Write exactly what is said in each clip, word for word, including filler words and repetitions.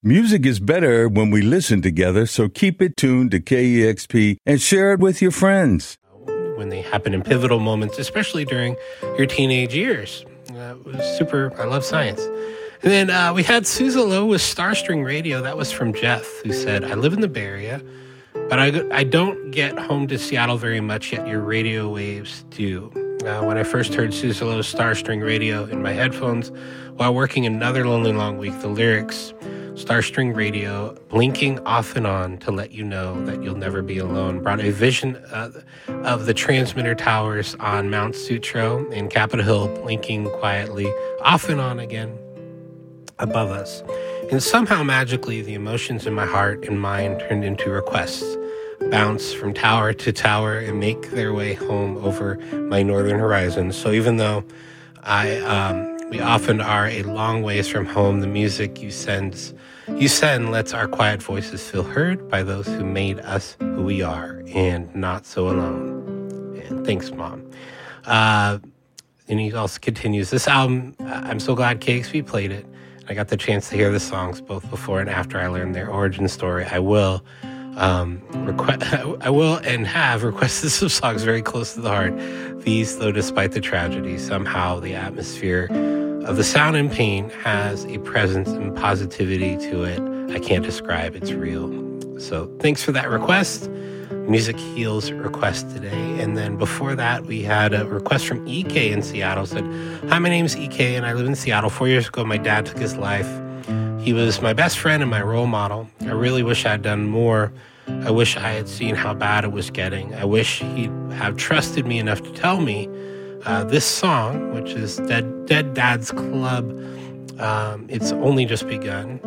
Music is better when we listen together, so keep it tuned to K E X P and share it with your friends. When they happen in pivotal moments, especially during your teenage years. Uh, it was super, I love science. And then uh, we had Susan Lowe with Starstring Radio. That was from Jeff, who said, I live in the Bay Area, but I, I don't get home to Seattle very much, yet your radio waves do. Uh, when I first heard Susan Lowe's Starstring Radio in my headphones while working Another Lonely Long Week, the lyrics, Starstring Radio, blinking off and on to let you know that you'll never be alone, brought a vision uh, of the transmitter towers on Mount Sutro in Capitol Hill, blinking quietly off and on again above us. And somehow magically, the emotions in my heart and mind turned into requests, bounce from tower to tower and make their way home over my northern horizon. So even though I, um, we often are a long ways from home, the music you send, you send lets our quiet voices feel heard by those who made us who we are and not so alone. And thanks, Mom. Uh, and he also continues, this album, I'm so glad K X P played it. I got the chance to hear the songs both before and after I learned their origin story. I will um, requ- I will and have requested some songs very close to the heart. These, though, despite the tragedy, somehow the atmosphere of the sound and pain has a presence and positivity to it I can't describe. It's real. So thanks for that request. Music Heals request today. And then before that, we had a request from E K in Seattle. Said, hi, my name is E K and I live in Seattle. Four years ago, my dad took his life. He was my best friend and my role model. I really wish I had done more. I wish I had seen how bad it was getting. I wish he'd have trusted me enough to tell me uh, this song, which is Dead, Dead Dad's Club, um, It's Only Just Begun,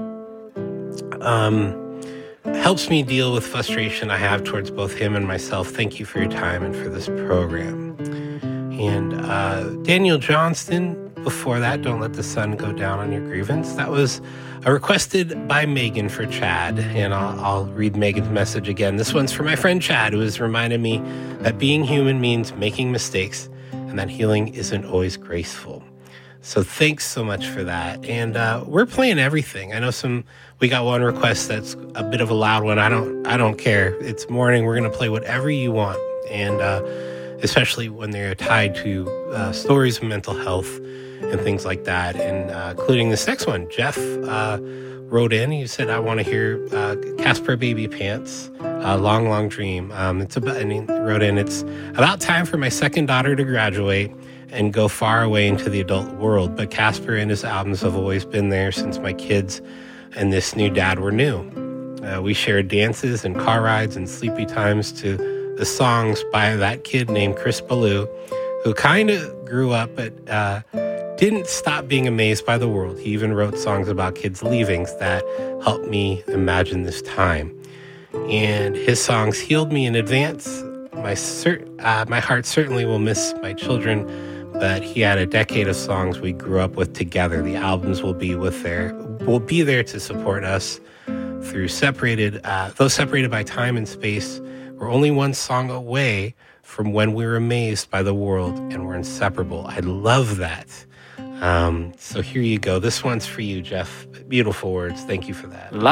um, helps me deal with frustration I have towards both him and myself. Thank you for your time and for this program. And uh, Daniel Johnston, before that, Don't Let the Sun Go Down on Your Grievance. That was uh, requested by Megan for Chad, and I'll, I'll read Megan's message again. This one's for my friend Chad, who has reminded me that being human means making mistakes and that healing isn't always graceful. So thanks so much for that. And uh, we're playing everything. I know some. We got one request that's a bit of a loud one. I don't. I don't care. It's morning. We're gonna play whatever you want, and uh, especially when they're tied to uh, stories of mental health and things like that, and uh, including this next one. Jeff uh, wrote in. He said, "I want to hear uh, Casper Baby Pants, uh, Long Long Dream." Um, it's about. And he wrote in. It's about time for my second daughter to graduate and go far away into the adult world. But Casper and his albums have always been there since my kids and this new dad were new. Uh, we shared dances and car rides and sleepy times to the songs by that kid named Chris Ballou, who kind of grew up but uh, didn't stop being amazed by the world. He even wrote songs about kids leaving that helped me imagine this time. And his songs healed me in advance. My, cer- uh, my heart certainly will miss my children, but he had a decade of songs we grew up with together. The albums will be with there, will be there to support us through separated, uh, though separated by time and space. We're only one song away from when we were amazed by the world and we're inseparable. I love that. Um, so here you go. This one's for you, Jeff. Beautiful words. Thank you for that.